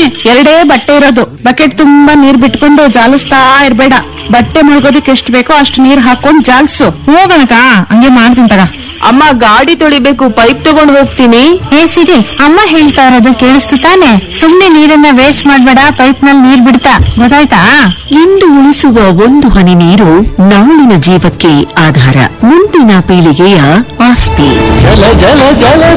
ಎರಡೇ ಬಟ್ಟೆ ಇರೋದು, ಬಕೆಟ್ ತುಂಬಾ ನೀರ್ ಬಿಟ್ಕೊಂಡು ಜಾಲಿಸ್ತಾ ಇರ್ಬೇಡ. ಬಟ್ಟೆ ಮುಳುಗೋದಕ್ಕೆ ಎಷ್ಟು ಬೇಕೋ ಅಷ್ಟು ನೀರ್ ಹಾಕೊಂಡ್ ಜಾಲ್ಸು. ಹೋಗಣಕ, ಹಂಗೆ ಮಾಡ್ತೀನಿ ತಗ. ಅಮ್ಮ ಗಾಡಿ ತೊಳಿಬೇಕು, ಪೈಪ್ ತಗೊಂಡ್ ಹೋಗ್ತೀನಿ. ಹೇ ಸಿರಿ, ಅಮ್ಮ ಹೇಳ್ತಾ ಇರೋದು ಕೇಳಿಸ್ತು ತಾನೆ? ಸುಮ್ನೆ ನೀರನ್ನ ವೇಸ್ಟ್ ಮಾಡ್ಬೇಡ, ಪೈಪ್ ನಲ್ಲಿ ನೀರ್ ಬಿಡ್ತಾ, ಗೊತ್ತಾಯ್ತಾ? ಇಂದು ಉಳಿಸುವ ಒಂದು ಹನಿ ನೀರು ನಾಳಿನ ಜೀವಕ್ಕೆ ಆಧಾರ, ಮುಂದಿನ ಪೀಳಿಗೆಯ ಆಸ್ತಿ. ಜಲ ಜಲ ಜಲ